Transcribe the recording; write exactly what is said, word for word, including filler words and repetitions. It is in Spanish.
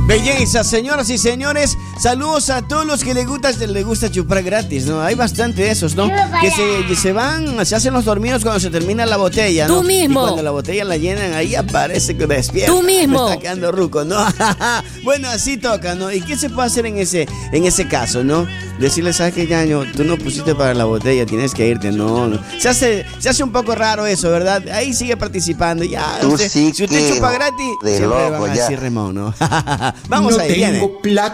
Belleza, señoras y señores, saludos a todos los que les gusta, les gusta chupar gratis, ¿no? Hay bastante de esos, ¿no? Que se, que se van, se hacen los dormidos cuando se termina la botella, ¿no? Tú mismo. Y cuando la botella la llenan, ahí aparece que despierta. Tú mismo. Me está quedando ruco, ¿no? Bueno, así toca, ¿no? ¿Y qué se puede hacer en ese, en ese caso, no? Decirle, ¿sabes qué, ñaño? Tú no pusiste para la botella, tienes que irte, no, no. Se hace, se hace un poco raro eso, ¿verdad? Ahí sigue participando, ya. Tú Usted, sí si usted que chupa gratis, de siempre loco, van a ya. decir Remón, ¿no? Vamos no ahí, tengo viene. plata.